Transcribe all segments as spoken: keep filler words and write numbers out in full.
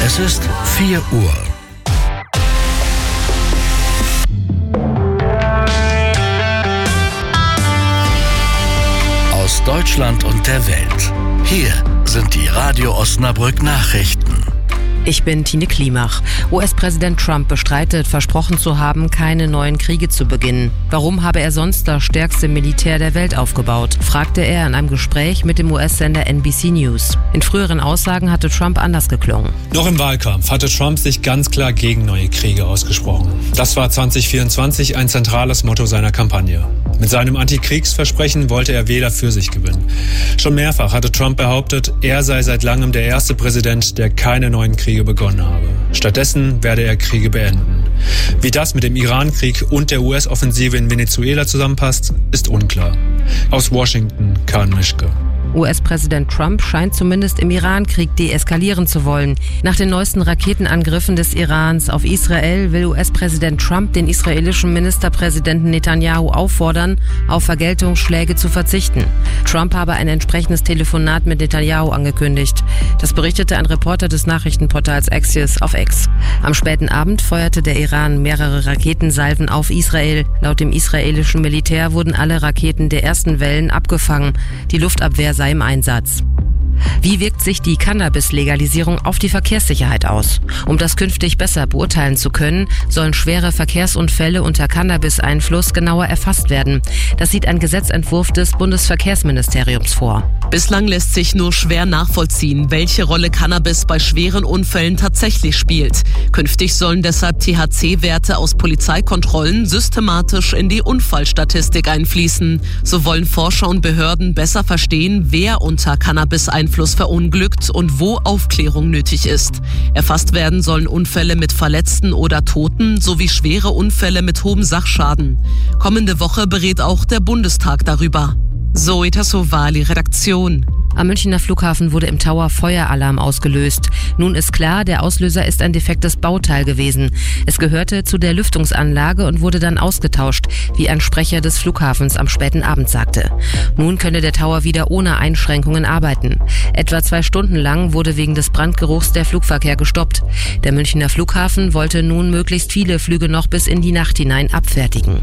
Es ist vier Uhr. Aus Deutschland und der Welt. Hier sind die Radio Osnabrück Nachrichten. Ich bin Tine Klimach. U S-Präsident Trump bestreitet, versprochen zu haben, keine neuen Kriege zu beginnen. Warum habe er sonst das stärkste Militär der Welt aufgebaut, fragte er in einem Gespräch mit dem U S-Sender N B C News. In früheren Aussagen hatte Trump anders geklungen. Noch im Wahlkampf hatte Trump sich ganz klar gegen neue Kriege ausgesprochen. Das war zwanzig vierundzwanzig ein zentrales Motto seiner Kampagne. Mit seinem Antikriegsversprechen wollte er Wähler für sich gewinnen. Schon mehrfach hatte Trump behauptet, er sei seit langem der erste Präsident, der keine neuen Kriege begonnen habe. Stattdessen werde er Kriege beenden. Wie das mit dem Irankrieg und der U S-Offensive in Venezuela zusammenpasst, ist unklar. Aus Washington, Karin Mischke. U S-Präsident Trump scheint zumindest im Irankrieg deeskalieren zu wollen. Nach den neuesten Raketenangriffen des Irans auf Israel will U S-Präsident Trump den israelischen Ministerpräsidenten Netanyahu auffordern, auf Vergeltungsschläge zu verzichten. Trump habe ein entsprechendes Telefonat mit Netanyahu angekündigt. Das berichtete ein Reporter des Nachrichtenportals Axios auf X. Am späten Abend feuerte der Iran mehrere Raketensalven auf Israel. Laut dem israelischen Militär wurden alle Raketen der ersten Wellen abgefangen. Die Luftabwehr sei im Einsatz. Wie wirkt sich die Cannabis-Legalisierung auf die Verkehrssicherheit aus? Um das künftig besser beurteilen zu können, sollen schwere Verkehrsunfälle unter Cannabis-Einfluss genauer erfasst werden. Das sieht ein Gesetzentwurf des Bundesverkehrsministeriums vor. Bislang lässt sich nur schwer nachvollziehen, welche Rolle Cannabis bei schweren Unfällen tatsächlich spielt. Künftig sollen deshalb T H C-Werte aus Polizeikontrollen systematisch in die Unfallstatistik einfließen. So wollen Forscher und Behörden besser verstehen, wer unter Cannabis-Einfluss verunglückt und wo Aufklärung nötig ist. Erfasst werden sollen Unfälle mit Verletzten oder Toten sowie schwere Unfälle mit hohem Sachschaden. Kommende Woche berät auch der Bundestag darüber. Zoe Tassovali, Redaktion. Am Münchner Flughafen wurde im Tower Feueralarm ausgelöst. Nun ist klar, der Auslöser ist ein defektes Bauteil gewesen. Es gehörte zu der Lüftungsanlage und wurde dann ausgetauscht, wie ein Sprecher des Flughafens am späten Abend sagte. Nun könne der Tower wieder ohne Einschränkungen arbeiten. Etwa zwei Stunden lang wurde wegen des Brandgeruchs der Flugverkehr gestoppt. Der Münchner Flughafen wollte nun möglichst viele Flüge noch bis in die Nacht hinein abfertigen.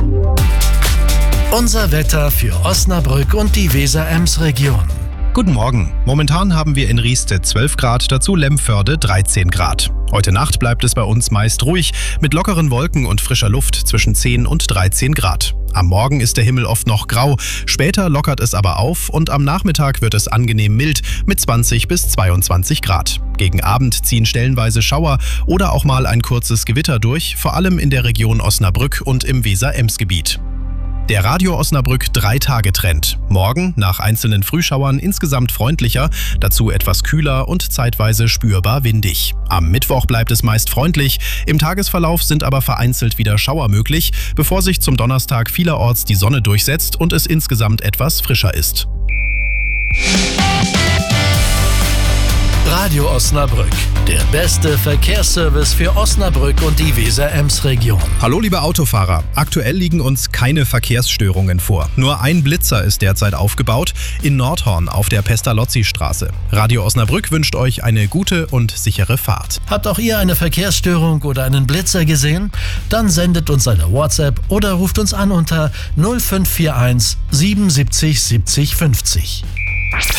Unser Wetter für Osnabrück und die Weser-Ems-Region. Guten Morgen. Momentan haben wir in Rieste zwölf Grad, dazu Lemförde dreizehn Grad. Heute Nacht bleibt es bei uns meist ruhig, mit lockeren Wolken und frischer Luft zwischen zehn und dreizehn Grad. Am Morgen ist der Himmel oft noch grau, später lockert es aber auf und am Nachmittag wird es angenehm mild mit zwanzig bis zweiundzwanzig Grad. Gegen Abend ziehen stellenweise Schauer oder auch mal ein kurzes Gewitter durch, vor allem in der Region Osnabrück und im Weser-Ems-Gebiet. Der Radio Osnabrück drei-Tage-Trend. Morgen nach einzelnen Frühschauern insgesamt freundlicher, dazu etwas kühler und zeitweise spürbar windig. Am Mittwoch bleibt es meist freundlich, im Tagesverlauf sind aber vereinzelt wieder Schauer möglich, bevor sich zum Donnerstag vielerorts die Sonne durchsetzt und es insgesamt etwas frischer ist. Radio Osnabrück, der beste Verkehrsservice für Osnabrück und die Weser-Ems-Region. Hallo liebe Autofahrer, aktuell liegen uns keine Verkehrsstörungen vor. Nur ein Blitzer ist derzeit aufgebaut, in Nordhorn auf der Pestalozzi-Straße. Radio Osnabrück wünscht euch eine gute und sichere Fahrt. Habt auch ihr eine Verkehrsstörung oder einen Blitzer gesehen? Dann sendet uns eine WhatsApp oder ruft uns an unter null fünf vier eins siebenundsiebzig siebzig fünfzig.